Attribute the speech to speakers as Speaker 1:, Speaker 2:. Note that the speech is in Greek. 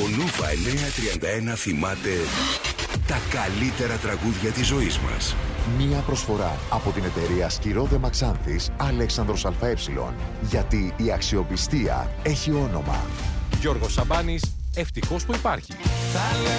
Speaker 1: Νούβα 931 θυμάται τα καλύτερα τραγούδια της ζωής μας.
Speaker 2: Μία προσφορά από την εταιρεία Σκυρόδε Μαξάνθης Αλέξανδρος ΑΕ. Γιατί η αξιοπιστία έχει όνομα.
Speaker 3: Γιώργος Σαμπάνης, ευτυχώς που υπάρχει.